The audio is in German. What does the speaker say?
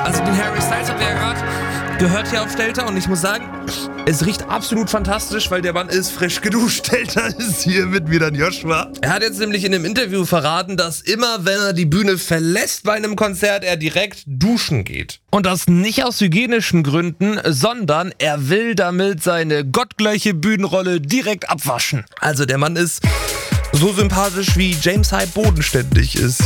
Also den Harry Styles habt ihr ja gerade gehört hier auf Stelter und ich muss sagen, es riecht absolut fantastisch, weil der Mann ist frisch geduscht. Stelter ist hier mit mir dann Joshua. Er hat jetzt nämlich in einem Interview verraten, dass immer, wenn er die Bühne verlässt bei einem Konzert, er direkt duschen geht. Und das nicht aus hygienischen Gründen, sondern er will damit seine gottgleiche Bühnenrolle direkt abwaschen. Also der Mann ist so sympathisch, wie James Hype bodenständig ist.